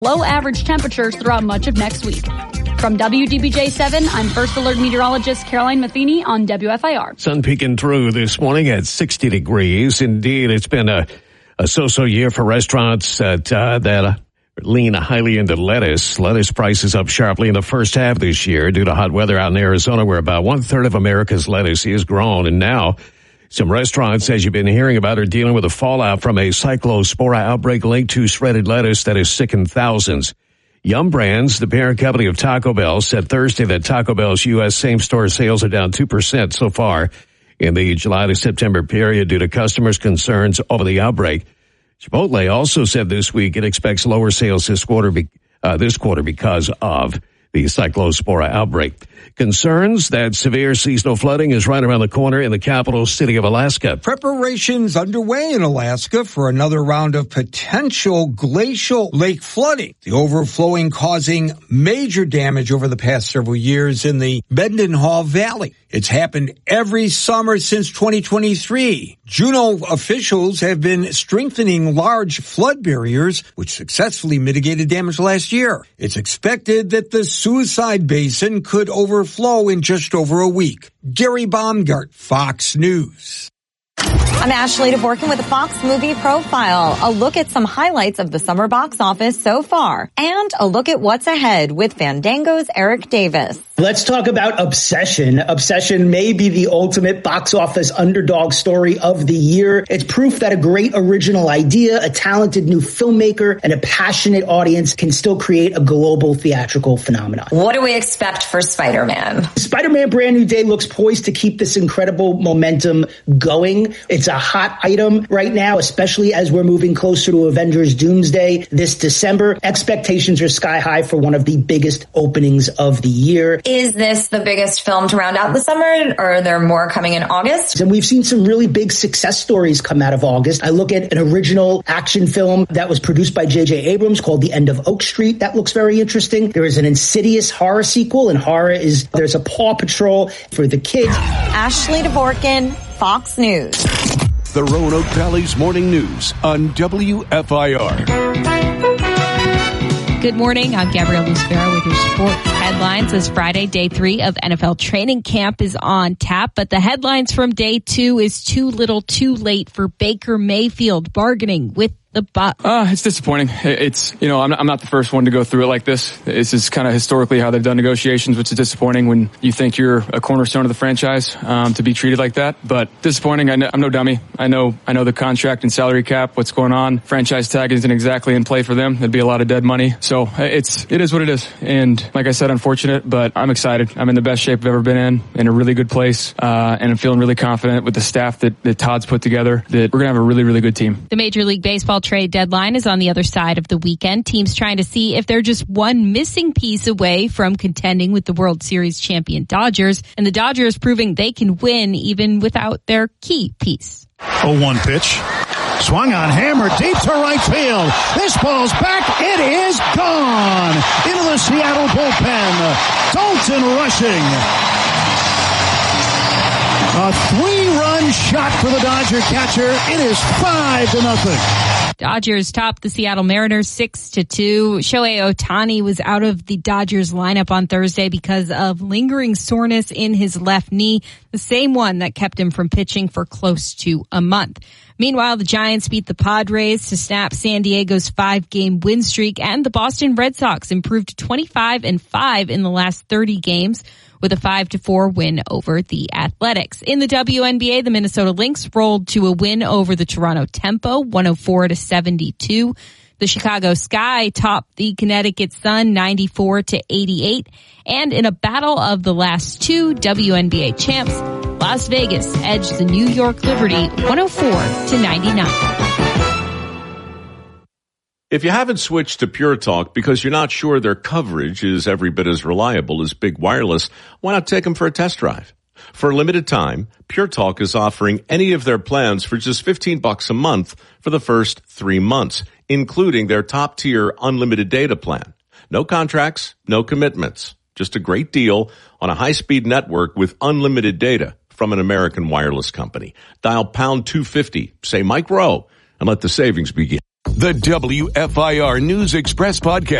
Low average temperatures throughout much of next week. From WDBJ7, I'm First Alert Meteorologist Caroline Matheny on WFIR. Sun peeking through this morning at 60 degrees. Indeed, it's been a so-so year for restaurants that lean highly into lettuce. Lettuce prices up sharply in the first half this year due to hot weather out in Arizona, where about 1/3 of America's lettuce is grown. And now some restaurants, as you've been hearing about, are dealing with the fallout from a cyclospora outbreak linked to shredded lettuce that has sickened thousands. Yum Brands, the parent company of Taco Bell, said Thursday that Taco Bell's U.S. same-store sales are down 2% so far in the July to September period due to customers' concerns over the outbreak. Chipotle also said this week it expects lower sales this quarter because of the cyclospora outbreak. Concerns that severe seasonal flooding is right around the corner in the capital city of Alaska. Preparations underway in Alaska for another round of potential glacial lake flooding. The overflowing causing major damage over the past several years in the Mendenhall Valley. It's happened every summer since 2023. Juneau officials have been strengthening large flood barriers, which successfully mitigated damage last year. It's expected that the Suicide Basin could overflow in just over a week. Gary Baumgart, Fox News. I'm Ashley Dvorkin with the Fox Movie Profile. A look at some highlights of the summer box office so far. And a look at what's ahead with Fandango's Eric Davis. Let's talk about Obsession. Obsession may be the ultimate box office underdog story of the year. It's proof that a great original idea, a talented new filmmaker, and a passionate audience can still create a global theatrical phenomenon. What do we expect for Spider-Man? Spider-Man Brand New Day looks poised to keep this incredible momentum going. It's a hot item right now, especially as we're moving closer to Avengers Doomsday this December. Expectations are sky high for one of the biggest openings of the year. Is this the biggest film to round out the summer, or are there more coming in August? And we've seen some really big success stories come out of August. I look at an original action film that was produced by J.J. Abrams called The End of Oak Street. That looks very interesting. There is an Insidious horror sequel, and there's a Paw Patrol for the kids. Ashley Dvorkin, Fox News. The Roanoke Valley's Morning News on WFIR. Good morning. I'm Gabrielle Lucifero with your sports headlines. As Friday, day 3 of NFL training camp is on tap, but the headlines from day 2 is too little too late for Baker Mayfield bargaining with the Bucs. It's disappointing. It's, I'm not the first one to go through it like this. This is kind of historically how they've done negotiations, which is disappointing when you think you're a cornerstone of the franchise, to be treated like that. But disappointing. I'm no dummy. I know the contract and salary cap, what's going on. Franchise tag isn't exactly in play for them. There'd be a lot of dead money. So it is what it is. And like I said, unfortunate, but I'm excited. I'm in the best shape I've ever been in a really good place. And I'm feeling really confident with the staff that Todd's put together that we're going to have a really, really good team. The Major League Baseball trade deadline is on the other side of the weekend. Teams trying to see if they're just one missing piece away from contending with the World Series champion Dodgers, and the Dodgers proving they can win even without their key piece. 0-1 pitch. Swung on, hammer deep to right field. This ball's back. It is gone into the Seattle bullpen. Dalton rushing. A 3-run shot for the Dodger catcher. It is 5-0. Dodgers topped the Seattle Mariners 6-2. Shohei Ohtani was out of the Dodgers lineup on Thursday because of lingering soreness in his left knee, the same one that kept him from pitching for close to a month. Meanwhile, the Giants beat the Padres to snap San Diego's 5-game win streak, and the Boston Red Sox improved to 25-5 in the last 30 games with a 5-4 win over the Athletics. In the WNBA, the Minnesota Lynx rolled to a win over the Toronto Tempo, 104-72. The Chicago Sky topped the Connecticut Sun, 94-88. And in a battle of the last two WNBA champs, Las Vegas edged the New York Liberty 104-99. If you haven't switched to Pure Talk because you're not sure their coverage is every bit as reliable as Big Wireless, why not take them for a test drive? For a limited time, Pure Talk is offering any of their plans for just $15 a month for the first 3 months, including their top-tier unlimited data plan. No contracts, no commitments. Just a great deal on a high-speed network with unlimited data from an American wireless company. Dial pound 250, say Mike Rowe, and let the savings begin. The WFIR News Express podcast.